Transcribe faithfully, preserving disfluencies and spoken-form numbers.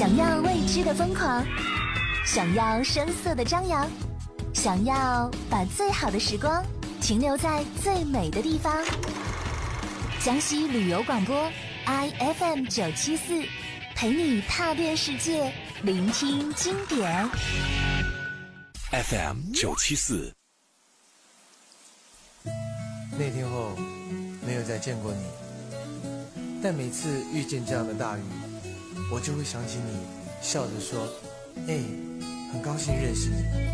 想要未知的疯狂，想要声色的张扬，想要把最好的时光停留在最美的地方。江西旅游广播 I F M 九七四，陪你踏遍世界，聆听经典。 F M 九七四。 那天后没有再见过你，但每次遇见这样的大雨，我就会想起你，笑着说：“哎，很高兴认识你。”